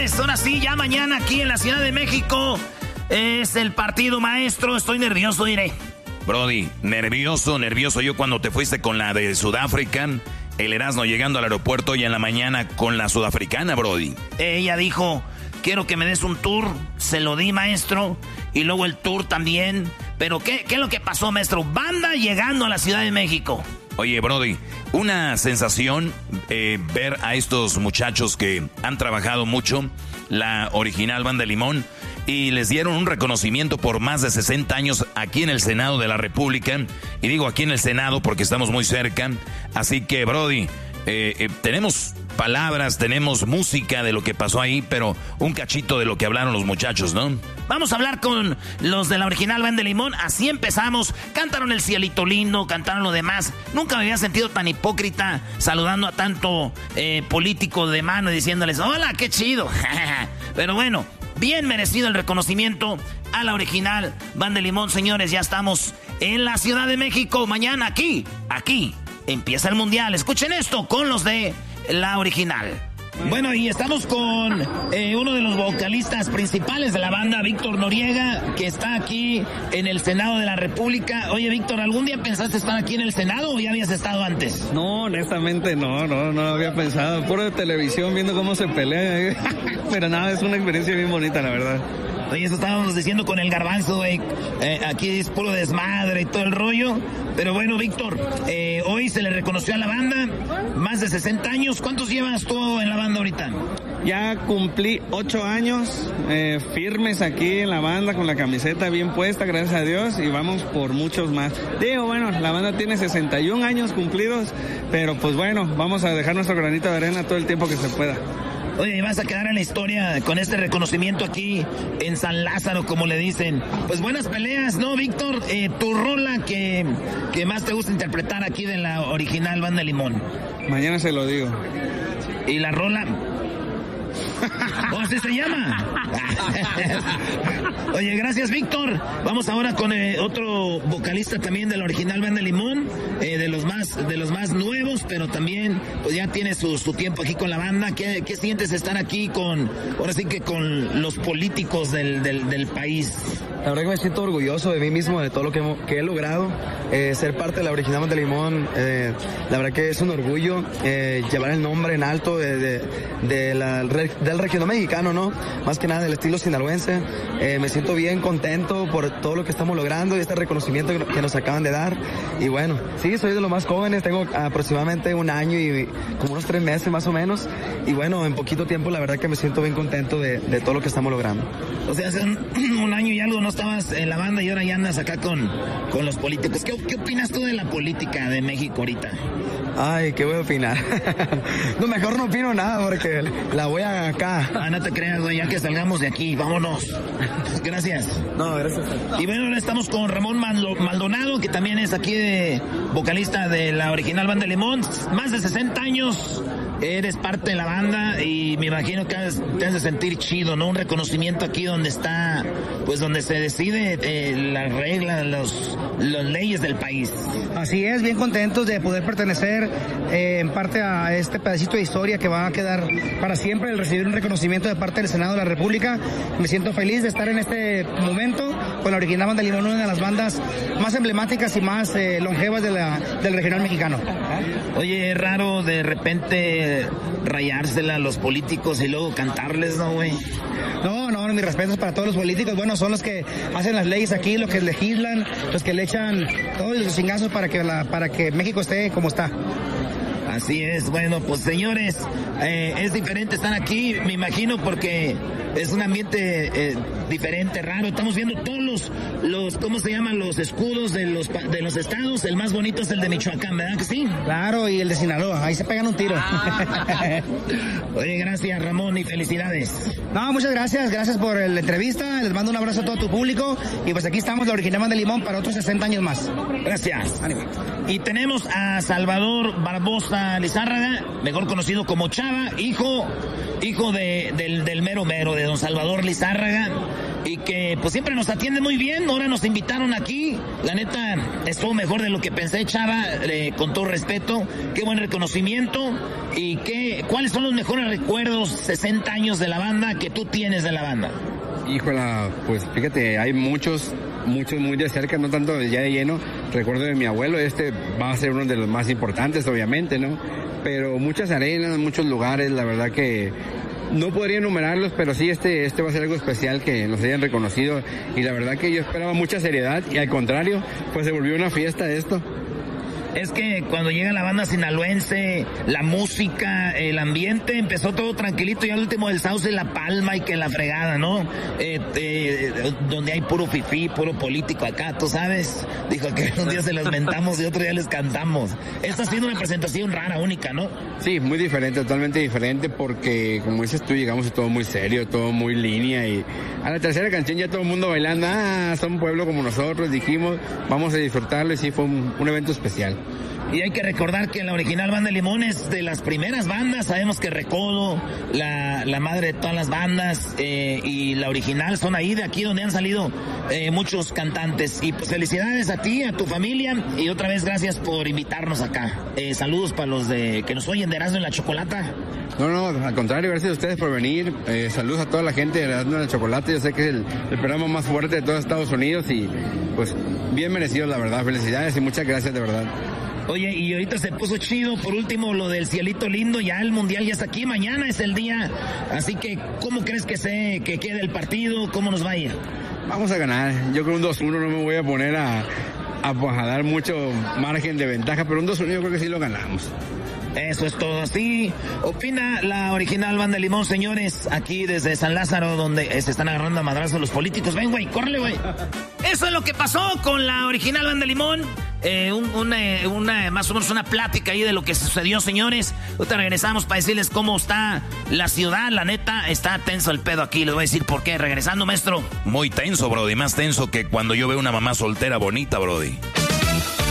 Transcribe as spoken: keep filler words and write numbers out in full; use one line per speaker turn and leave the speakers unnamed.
señores, ahora sí, ya mañana aquí en la Ciudad de México es el partido maestro. Estoy nervioso, diré.
Brody, nervioso, nervioso. Yo cuando te fuiste con la de Sudáfrica, el Erasmo llegando al aeropuerto y en la mañana con la sudafricana, Brody.
Ella dijo, quiero que me des un tour. Se lo di, maestro. Y luego el tour también. Pero ¿qué, qué es lo que pasó, maestro? Banda llegando a la Ciudad de México.
Oye, Brody, una sensación eh, ver a estos muchachos que han trabajado mucho, la original Banda Limón, y les dieron un reconocimiento por más de sesenta años aquí en el Senado de la República. Y digo aquí en el Senado porque estamos muy cerca. Así que, Brody, eh, eh, tenemos palabras, tenemos música de lo que pasó ahí, pero un cachito de lo que hablaron los muchachos, ¿no?
Vamos a hablar con los de la original Banda Limón. Así empezamos. Cantaron El Cielito Lindo, cantaron lo demás. Nunca me había sentido tan hipócrita saludando a tanto eh, político de mano y diciéndoles, hola, qué chido. Pero bueno, bien merecido el reconocimiento a la original Banda Limón. Señores, ya estamos en la Ciudad de México. Mañana aquí, aquí empieza el Mundial. Escuchen esto con los de la original. Bueno, y estamos con eh, uno de los vocalistas principales de la banda, Víctor Noriega, que está aquí en el Senado de la República. Oye, Víctor, ¿algún día pensaste estar aquí en el Senado o ya habías estado antes?
No, honestamente no, no, no había pensado. Puro de televisión viendo cómo se pelea. Pero nada, es una experiencia bien bonita, la verdad.
Oye, eso estábamos diciendo con el Garbanzo, güey. Eh, aquí es puro desmadre y todo el rollo. Pero bueno, Víctor, eh, hoy se le reconoció a la banda más de sesenta años. ¿Cuántos llevas tú en la banda ahorita?
Ya cumplí ocho años eh, firmes aquí en la banda con la camiseta bien puesta, gracias a Dios, y vamos por muchos más. Digo, bueno, la banda tiene sesenta y un años cumplidos, pero pues bueno, vamos a dejar nuestro granito de arena todo el tiempo que se pueda.
Oye, vas a quedar en la historia con este reconocimiento aquí en San Lázaro, como le dicen. Pues buenas peleas, ¿no, Víctor? Eh, tu rola que, que más te gusta interpretar aquí de la original Banda Limón.
Mañana se lo digo.
¿Y la rola? ¿Cómo así se llama? Oye, gracias, Víctor. Vamos ahora con eh, otro vocalista también de la original Banda Limón, eh, de los más de los más nuevos, pero también pues ya tiene su, su tiempo aquí con la banda. ¿Qué, qué sientes estar aquí con, ahora sí que con los políticos del, del, del país?
La verdad que me siento orgulloso de mí mismo, de todo lo que, hemos, que he logrado. Eh, ser parte de la original Banda Limón, eh, la verdad que es un orgullo eh, llevar el nombre en alto de, de, de la, del regional mexicano, ¿no? Más que nada del estilo sinaloense. Eh, me siento bien contento por todo lo que estamos logrando y este reconocimiento que, que nos acaban de dar. Y bueno, sí, soy de los más jóvenes, tengo aproximadamente un año y como unos tres meses más o menos. Y bueno, en poquito tiempo la verdad que me siento bien contento de, de todo lo que estamos logrando.
O sea, hace un, un año y algo no estabas en la banda y ahora ya andas acá con, con los políticos. ¿Qué, ¿Qué opinas tú de la política de México ahorita?
Ay, ¿qué voy a opinar? No, mejor no opino nada porque la voy a acá.
Ah, no te creas, güey, ya que salgamos de aquí, vámonos. Gracias.
No, gracias.
Y bueno, ahora estamos con Ramón Maldonado, que también es aquí de vocalista de la original Banda Limón. Más de sesenta años. Eres parte de la banda y me imagino que te has de sentir chido, ¿no? Un reconocimiento aquí donde está, pues donde se decide eh, las reglas, los, las leyes del país.
Así es, bien contentos de poder pertenecer eh, en parte a este pedacito de historia que va a quedar para siempre, el recibir un reconocimiento de parte del Senado de la República. Me siento feliz de estar en este momento con la original Banda Limón, una de las bandas más emblemáticas y más eh, longevas de la, del regional mexicano.
Oye, es raro de repente rayársela a los políticos y luego cantarles, ¿no, güey?
No, no, mis respetos para todos los políticos. Bueno, son los que hacen las leyes aquí, los que legislan, los que le echan todos los chingazos para que, la, para que México esté como está.
Así es, bueno, pues señores, eh, es diferente estar aquí, me imagino, porque es un ambiente eh, diferente, raro. Estamos viendo todos los, los, ¿cómo se llaman? Los escudos de los de los estados. El más bonito es el de Michoacán, ¿verdad que sí?
Claro, y el de Sinaloa, ahí se pegan un tiro.
Ah. Oye, gracias, Ramón, y felicidades.
No, muchas gracias, gracias por la entrevista. Les mando un abrazo a todo tu público. Y pues aquí estamos, la original Banda Limón, para otros sesenta años más.
Gracias. Ánimo. Y tenemos a Salvador Barbosa Lizárraga, mejor conocido como Chava, hijo, hijo de, del, del mero mero, de don Salvador Lizárraga, y que pues siempre nos atiende muy bien. Ahora nos invitaron aquí. La neta, estuvo mejor de lo que pensé, Chava, eh, con todo respeto. Qué buen reconocimiento. ¿Y qué, cuáles son los mejores recuerdos, sesenta años de la banda, que tú tienes de la banda?
Híjola, pues fíjate, hay muchos, muchos muy de cerca, no tanto ya de lleno. Recuerdo de mi abuelo, este va a ser uno de los más importantes, obviamente, ¿no? Pero muchas arenas, muchos lugares, la verdad que no podría enumerarlos, pero sí este, este va a ser algo especial que nos hayan reconocido. Y la verdad que yo esperaba mucha seriedad y al contrario, pues se volvió una fiesta esto.
Es que cuando llega la banda sinaloense, la música, el ambiente, empezó todo tranquilito y al último del Sauce, La Palma y que la fregada, ¿no? Eh, eh, donde hay puro fifí, puro político acá, tú sabes. Dijo que un día se las mentamos y otro día les cantamos. Esta ha sido una presentación rara, única, ¿no?
Sí, muy diferente, totalmente diferente, porque como dices tú, llegamos y todo muy serio, todo muy línea, y a la tercera canción ya todo el mundo bailando, ah, son un pueblo como nosotros, dijimos, vamos a disfrutarlo, y sí, fue un, un evento especial.
Y hay que recordar que la original Banda Limón es de las primeras bandas. Sabemos que Recodo, la, la madre de todas las bandas, eh, y la original son ahí, de aquí donde han salido eh, muchos cantantes. Y pues felicidades a ti, a tu familia, y otra vez gracias por invitarnos acá. Eh, saludos para los de que nos oyen de Erasmo y la Chocolata.
No, no, al contrario, gracias a ustedes por venir. Eh, saludos a toda la gente de Erasmo y la Chocolata. Yo sé que es el, el programa más fuerte de todo Estados Unidos y pues bien merecido, la verdad. Felicidades y muchas gracias, de verdad.
Oye, y ahorita se puso chido, por último, lo del cielito lindo, ya el mundial ya está aquí, mañana es el día, así que, ¿cómo crees que se, que quede el partido? ¿Cómo nos va a ir?
Vamos a ganar, yo creo un dos uno, no me voy a poner a, a, a dar mucho margen de ventaja, pero un dos uno yo creo que sí lo ganamos.
Eso es todo. Así opina la original Banda Limón, señores, aquí desde San Lázaro, donde se están agarrando a madrazos los políticos. Ven, güey, córrele, güey. Eso es lo que pasó con la original Banda Limón. Eh, un, una, una, más o menos una plática ahí de lo que sucedió, señores. Ahorita regresamos para decirles cómo está la ciudad. La neta, está tenso el pedo aquí. Les voy a decir por qué. Regresando, maestro.
Muy tenso, brody. Más tenso que cuando yo veo una mamá soltera bonita, brody.